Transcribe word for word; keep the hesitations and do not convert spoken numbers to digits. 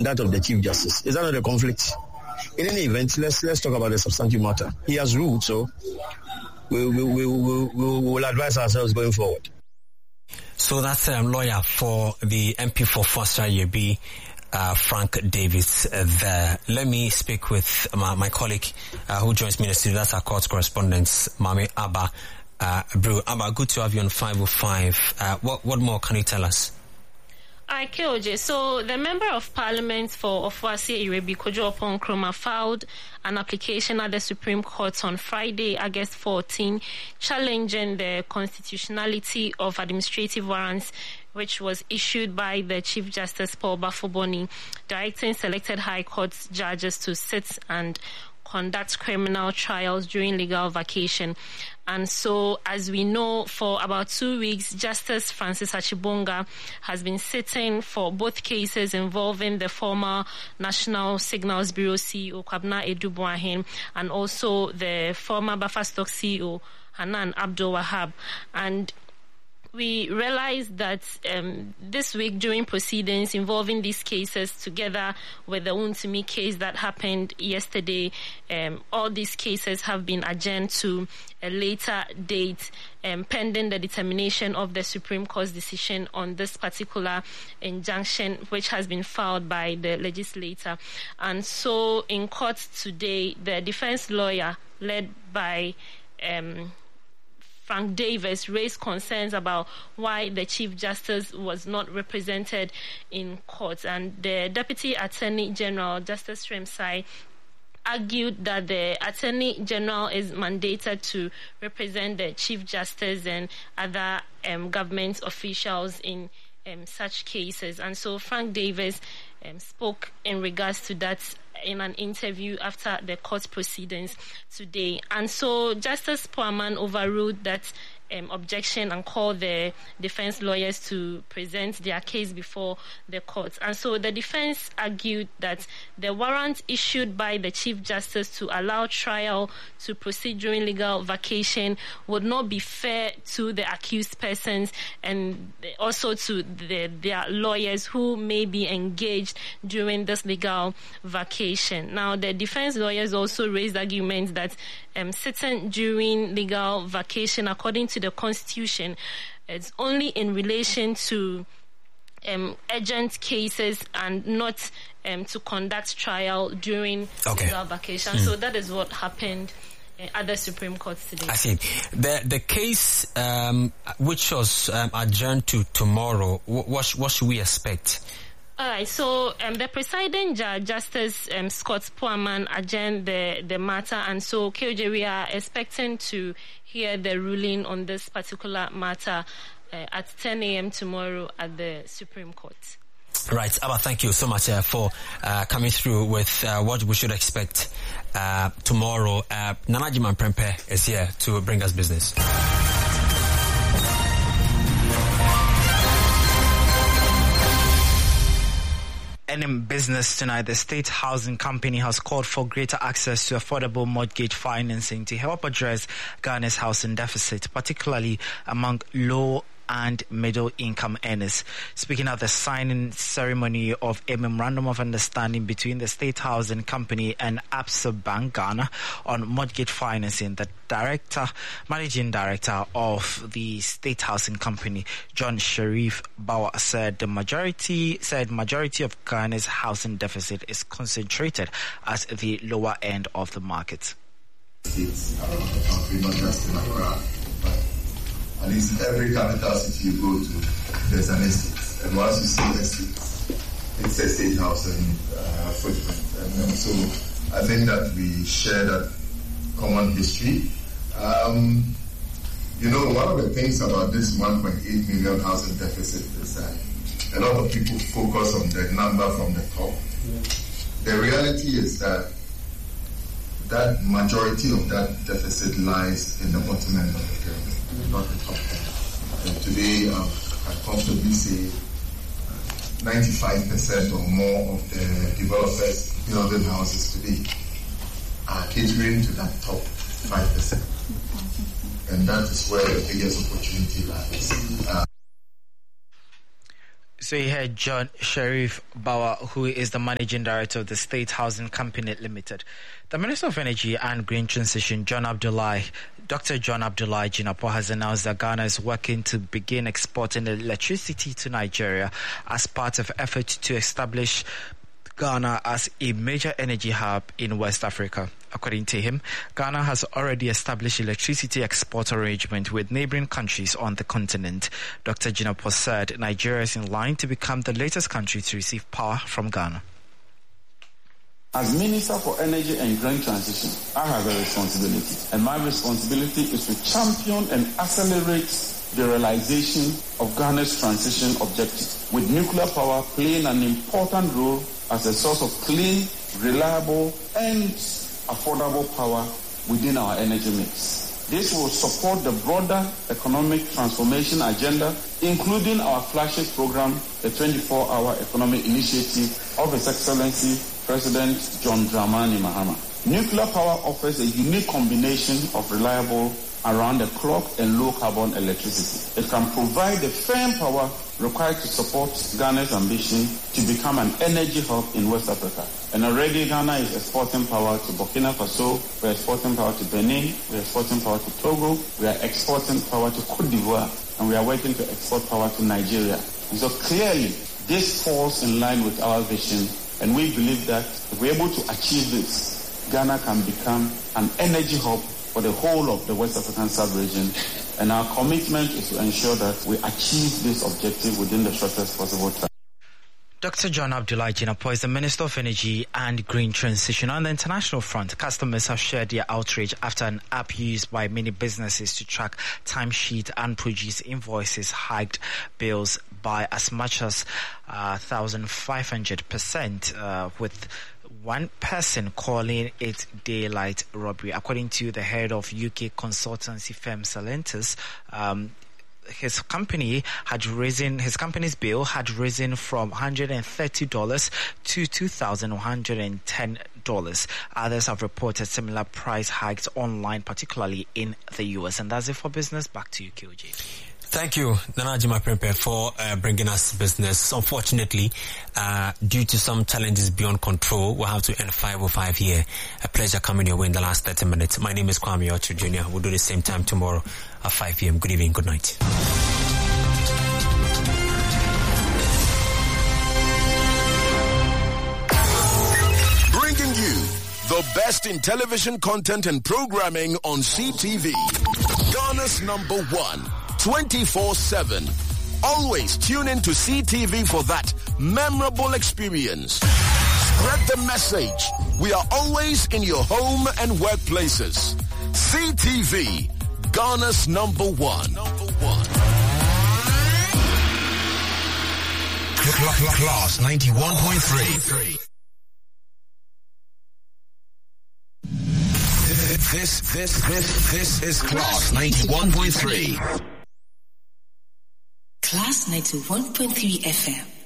that of the Chief Justice. Is that not a conflict? In any event, let's let's talk about the substantive matter. He has ruled, so we we we we we will advise ourselves going forward. So that's a um, lawyer for the M P for Foster Yebi, uh, Frank Davis uh, there. Let me speak with my, my colleague uh, who joins me in the studio. That's our court correspondent, Mame Abba uh, Brew. Abba, good to have you on five oh five. Uh, what, what more can you tell us? Hi, K O J. So the Member of Parliament for Ofuasi Irebi, Kojo Oppong Nkrumah, filed an application at the Supreme Court on Friday, August fourteenth, challenging the constitutionality of administrative warrants which was issued by the Chief Justice Paul Bafoboni, directing selected High Court judges to sit and conduct criminal trials during legal vacation. And so, as we know, for about two weeks, Justice Francis Achibonga has been sitting for both cases involving the former National Signals Bureau C E O, Kwabena Edubuahin, and also the former Bafastock C E O, Hanan Abdul Wahab. And we realized that um, this week during proceedings involving these cases, together with the Untumi case that happened yesterday, um, all these cases have been adjourned to a later date, um, pending the determination of the Supreme Court's decision on this particular injunction, which has been filed by the legislator. And so in court today, the defense lawyer led by um, Frank Davis raised concerns about why the Chief Justice was not represented in court. And the Deputy Attorney General, Justice Remsai, argued that the Attorney General is mandated to represent the Chief Justice and other um, government officials in um, such cases. And so Frank Davis um, spoke in regards to that in an interview after the court proceedings today. And so Justice Poaman overruled that um, objection and called the defense lawyers to present their case before the court. And so the defense argued that the warrant issued by the Chief Justice to allow trial to proceed during legal vacation would not be fair to the accused persons and also to the, their lawyers who may be engaged during this legal vacation. Now, the defense lawyers also raised arguments that um, sitting during legal vacation, according to the Constitution, it's only in relation to um, urgent cases and not um, to conduct trial during okay. legal vacation. Mm. So that is what happened at the Supreme Court today. I see. The the case um, which was um, adjourned to tomorrow, what, what should we expect? All right, so um, the presiding judge, Justice um, Scott Poaman, adjourned the, the matter, and so K O J, we are expecting to hear the ruling on this particular matter uh, at ten a.m. tomorrow at the Supreme Court. Right, Abba, thank you so much uh, for uh, coming through with uh, what we should expect uh, tomorrow. Uh, Nana Jiman Prempeh is here to bring us business. And in business tonight, the State Housing Company has called for greater access to affordable mortgage financing to help address Ghana's housing deficit, particularly among low and middle-income earners. Speaking at the signing ceremony of a memorandum of understanding between the State Housing Company and Absa Bank Ghana on mortgage financing, the director, managing director of the State Housing Company, John Sharif Bawa, said the majority said majority of Ghana's housing deficit is concentrated at the lower end of the market. States around the country, not just in Accra, but at least every capital city you go to, there's an estate. And once you see estates, it's a state housing uh, footprint. And um, so I think that we share that common history. Um, you know, one of the things about this one point eight million housing deficit is that a lot of people focus on the number from the top. Yeah. The reality is that that majority of that deficit lies in the bottom end of the pyramid, not the top end. And today, um, I comfortably say uh, ninety-five percent or more of the developers building houses today are catering to that top five percent. And that is where the biggest opportunity lies. Uh, So you heard John Sheriff Bauer, who is the Managing Director of the State Housing Company Limited. The Minister of Energy and Green Transition, John Abdullahi, Doctor John Abdullahi Jinapor, has announced that Ghana is working to begin exporting electricity to Nigeria as part of efforts to establish Ghana as a major energy hub in West Africa. According to him, Ghana has already established electricity export arrangement with neighboring countries on the continent. Doctor Jinapor said Nigeria is in line to become the latest country to receive power from Ghana. As Minister for Energy and Green Transition, I have a responsibility, and my responsibility is to champion and accelerate the realization of Ghana's transition objective, with nuclear power playing an important role as a source of clean, reliable, and affordable power within our energy mix. This will support the broader economic transformation agenda, including our flagship program, the twenty-four hour Economic Initiative of His Excellency President John Dramani Mahama. Nuclear power offers a unique combination of reliable, around-the-clock and low-carbon electricity. It can provide the firm power required to support Ghana's ambition to become an energy hub in West Africa. And already Ghana is exporting power to Burkina Faso, we're exporting power to Benin, we're exporting power to Togo, we are exporting power to Cote d'Ivoire, and we are working to export power to Nigeria. And so clearly, this falls in line with our vision, and we believe that if we're able to achieve this, Ghana can become an energy hub for the whole of the West African sub-region, and our commitment is to ensure that we achieve this objective within the shortest possible time. Doctor John Abdullahi Jinapor is the Minister of Energy and Green Transition. On the international front, customers have shared their outrage after an app used by many businesses to track timesheet and produce invoices hiked bills by as much as uh, one thousand five hundred percent, uh, with one person calling it daylight robbery. According to the head of U K consultancy firm Salentus, um, his company had risen, his company's bill had risen from one hundred thirty dollars to two thousand one hundred ten dollars. Others have reported similar price hikes online, particularly in the U S. And that's it for business. Back to you, K O J. Thank you, Nana Jima Prempe, for uh, bringing us business. Unfortunately, uh, due to some challenges beyond control, we'll have to end five oh five here. A pleasure coming your way in the last thirty minutes. My name is Kwame Ocho Junior We'll do the same time tomorrow at five p.m. Good evening, good night. Bringing you the best in television content and programming on C T V. Ghana's number one. twenty-four seven. Always tune in to C T V for that memorable experience. Spread the message. We are always in your home and workplaces. C T V, Ghana's number one. Number one. Class ninety-one point three. This, this, this, this is Class ninety-one point three. Class ninety-one point three F M.